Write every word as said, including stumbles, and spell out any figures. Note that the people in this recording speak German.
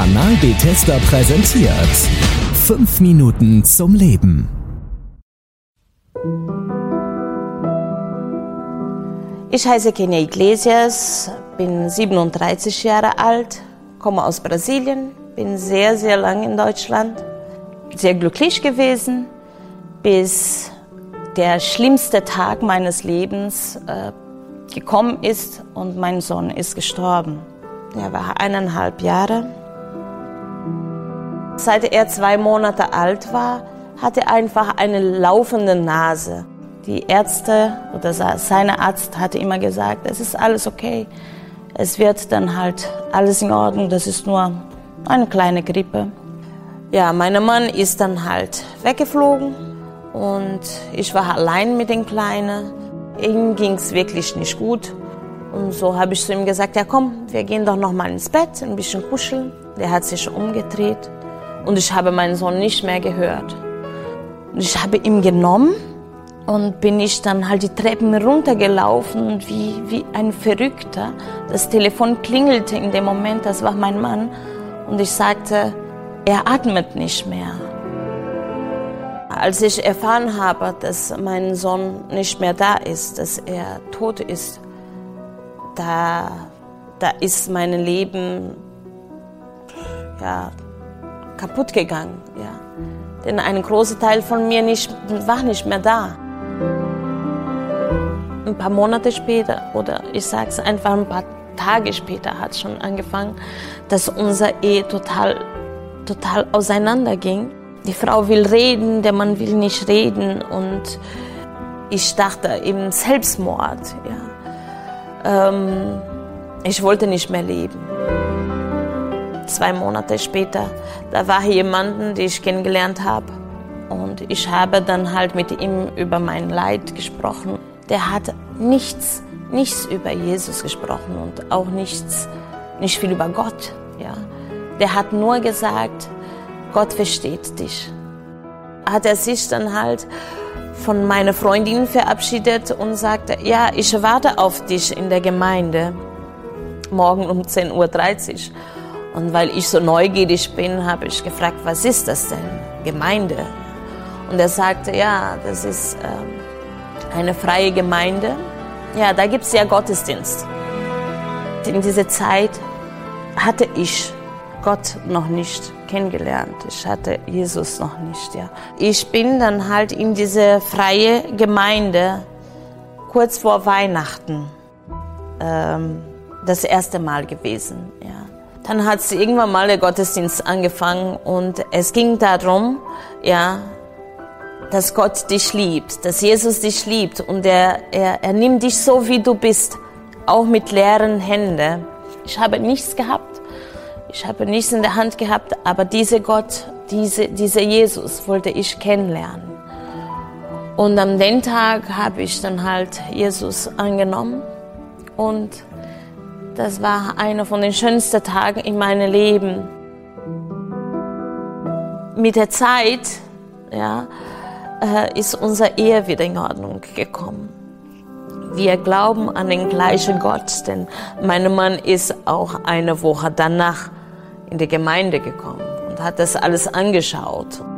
Kanal Bethesda präsentiert fünf Minuten zum Leben. Ich heiße Kenia Iglesias, bin siebenunddreißig Jahre alt, komme aus Brasilien, bin sehr, sehr lange in Deutschland, sehr glücklich gewesen, bis der schlimmste Tag meines Lebens äh, gekommen ist und mein Sohn ist gestorben. Er war eineinhalb Jahre. Seit er zwei Monate alt war, hatte er einfach eine laufende Nase. Die Ärzte oder seine Arzt hatte immer gesagt, es ist alles okay. Es wird dann halt alles in Ordnung, das ist nur eine kleine Grippe. Ja, mein Mann ist dann halt weggeflogen und ich war allein mit dem Kleinen. Ihm ging es wirklich nicht gut. Und so habe ich zu ihm gesagt, ja komm, wir gehen doch noch mal ins Bett, ein bisschen kuscheln. Der hat sich umgedreht und ich habe meinen Sohn nicht mehr gehört. Und ich habe ihn genommen und bin ich dann halt die Treppen runtergelaufen wie, wie ein Verrückter. Das Telefon klingelte in dem Moment, das war mein Mann. Und ich sagte, er atmet nicht mehr. Als ich erfahren habe, dass mein Sohn nicht mehr da ist, dass er tot ist, da, da ist mein Leben ja, kaputt gegangen. Ja. Denn ein großer Teil von mir nicht, war nicht mehr da. Ein paar Monate später, oder ich sage es einfach ein paar Tage später, hat es schon angefangen, dass unser Ehe total, total auseinanderging. Die Frau will reden, der Mann will nicht reden und ich dachte eben Selbstmord. Ja. Ähm, ich wollte nicht mehr leben. Zwei Monate später, da war jemand, den ich kennengelernt habe und ich habe dann halt mit ihm über mein Leid gesprochen. Der hat nichts, nichts über Jesus gesprochen und auch nichts, nicht viel über Gott. Ja. Der hat nur gesagt, Gott versteht dich. Hat er sich dann halt von meiner Freundin verabschiedet und sagte, ja, ich warte auf dich in der Gemeinde, morgen um zehn Uhr dreißig. Und weil ich so neugierig bin, habe ich gefragt, was ist das denn, Gemeinde? Und er sagte, ja, das ist ähm, eine freie Gemeinde. Ja, da gibt es ja Gottesdienst. In dieser Zeit hatte ich Gott noch nicht kennengelernt. Ich hatte Jesus noch nicht. Ja. Ich bin dann halt in diese freie Gemeinde kurz vor Weihnachten ähm, das erste Mal gewesen. Ja. Dann hat irgendwann mal der Gottesdienst angefangen und es ging darum, ja, dass Gott dich liebt, dass Jesus dich liebt und er, er, er nimmt dich so, wie du bist, auch mit leeren Händen. Ich habe nichts gehabt. Ich habe nichts in der Hand gehabt, aber dieser Gott, diese, dieser Jesus wollte ich kennenlernen. Und an dem Tag habe ich dann halt Jesus angenommen und das war einer von den schönsten Tagen in meinem Leben. Mit der Zeit ja, ist unsere Ehe wieder in Ordnung gekommen. Wir glauben an den gleichen Gott, denn mein Mann ist auch eine Woche danach in die Gemeinde gekommen und hat das alles angeschaut.